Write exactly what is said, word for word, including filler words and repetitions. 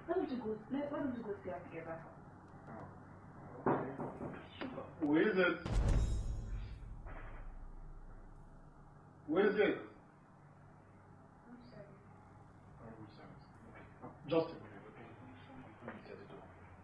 Why don't you go, let, why don't you go see her together? Oh. Okay. Who is it? Who is it? I'm sorry. Oh, who sent it? Okay. Justin.